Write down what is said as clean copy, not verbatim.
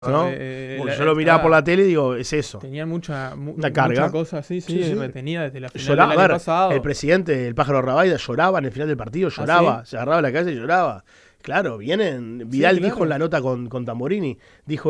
¿no? Porque yo lo miraba por la tele y digo, es eso. Tenían mucha carga. cosa así, retenida desde la final Lloraba, del año pasado. El presidente, el pájaro Rabaida, lloraba en el final del partido, lloraba, ¿sí? se agarraba la cabeza y lloraba. Claro, Vidal dijo en la nota con Tamborini, dijo